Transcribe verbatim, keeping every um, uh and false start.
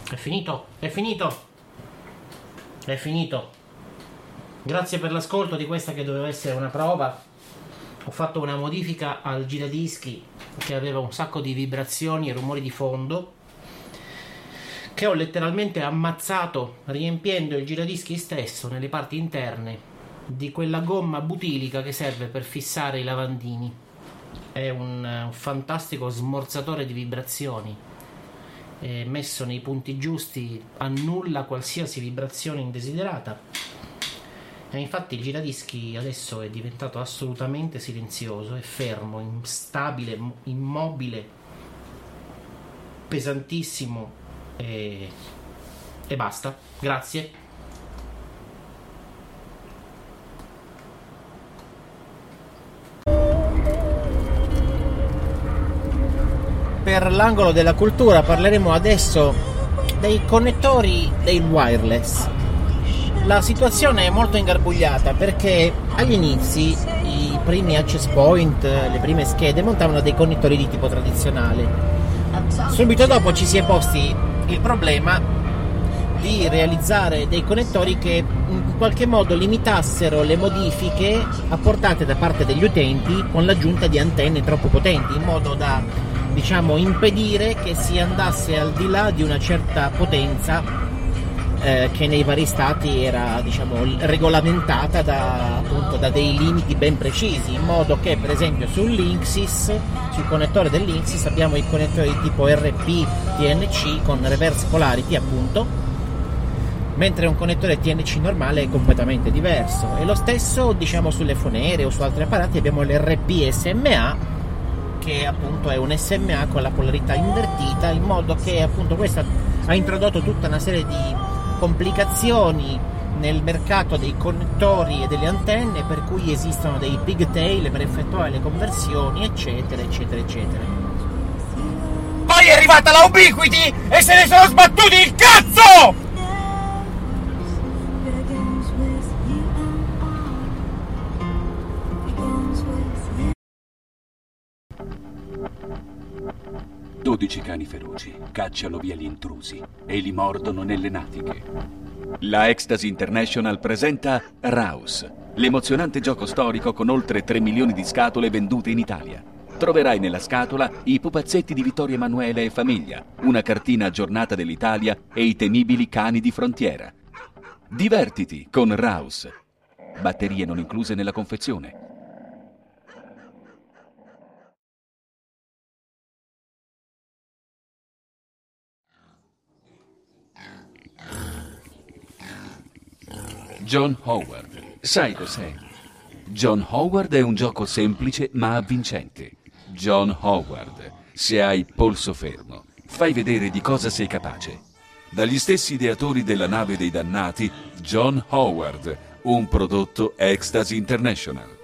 È finito, è finito, è finito. Grazie per l'ascolto di questa che doveva essere una prova. Ho fatto una modifica al giradischi che aveva un sacco di vibrazioni e rumori di fondo, che ho letteralmente ammazzato riempiendo il giradischi stesso nelle parti interne di quella gomma butilica che serve per fissare i lavandini. È un, un fantastico smorzatore di vibrazioni. E messo nei punti giusti annulla qualsiasi vibrazione indesiderata, e infatti il giradischi adesso è diventato assolutamente silenzioso, è fermo, instabile, immobile, pesantissimo e, e basta. Grazie. Per l'angolo della cultura parleremo adesso dei connettori dei wireless. La situazione è molto ingarbugliata perché agli inizi i primi access point, le prime schede montavano dei connettori di tipo tradizionale. Subito dopo ci si è posti il problema di realizzare dei connettori che in qualche modo limitassero le modifiche apportate da parte degli utenti con l'aggiunta di antenne troppo potenti, in modo da, diciamo, impedire che si andasse al di là di una certa potenza eh, che nei vari stati era, diciamo, regolamentata da, appunto, da dei limiti ben precisi, in modo che per esempio sul Linksys, sul connettore del Linksys abbiamo i connettori di tipo R P T N C con reverse polarity, appunto, mentre un connettore T N C normale è completamente diverso. E lo stesso, diciamo, sulle fonere o su altri apparati abbiamo l'R P S M A, che appunto è un S M A con la polarità invertita, in modo che appunto questa ha introdotto tutta una serie di complicazioni nel mercato dei connettori e delle antenne, per cui esistono dei pigtail per effettuare le conversioni, eccetera eccetera eccetera. Poi è arrivata la Ubiquiti e se ne sono sbattuti il cazzo! Dodici cani feroci cacciano via gli intrusi e li mordono nelle natiche. La Ecstasy International presenta Raus, l'emozionante gioco storico con oltre tre milioni di scatole vendute in Italia. Troverai nella scatola i pupazzetti di Vittorio Emanuele e famiglia, una cartina aggiornata dell'Italia e i temibili cani di frontiera. Divertiti con Raus. Batterie non incluse nella confezione. John Howard. Sai cos'è? John Howard è un gioco semplice ma avvincente. John Howard. Se hai polso fermo, fai vedere di cosa sei capace. Dagli stessi ideatori della nave dei dannati, John Howard, un prodotto Ecstasy International.